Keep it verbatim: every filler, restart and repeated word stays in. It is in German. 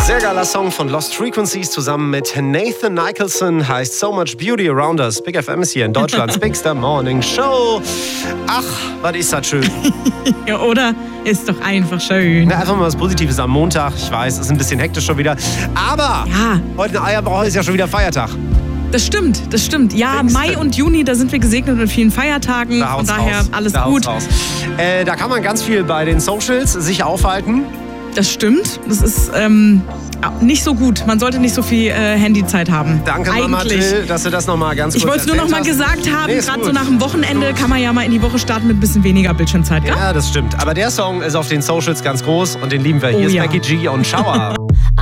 Sehr geiler Song von Lost Frequencies zusammen mit Nathan Nicholson, heißt So Much Beauty Around Us. Big F M ist hier in Deutschlands Bigster Morning Show. Ach, was ist das schön. Ja, oder? Ist doch einfach schön. Na, einfach mal was Positives am Montag. Ich weiß, es ist ein bisschen hektisch schon wieder. Aber ja. Heute in Eierbrauch ist ja schon wieder Feiertag. Das stimmt, das stimmt. Ja, Pfingsten. Mai und Juni, da sind wir gesegnet mit vielen Feiertagen. Da Von daher raus. alles da gut. Raus. Äh, da kann man ganz viel bei den Socials sich aufhalten. Das stimmt. Das ist ähm, nicht so gut. Man sollte nicht so viel äh, Handyzeit haben. Danke, Mama Till, dass du das nochmal ganz kurz Ich wollte es nur noch mal hast. gesagt haben, nee, gerade so nach dem Wochenende kann man ja mal in die Woche starten mit ein bisschen weniger Bildschirmzeit, gell? Ja, das stimmt. Aber der Song ist auf den Socials ganz groß und den lieben wir. Hier oh, ist ja. Becky G und Shower.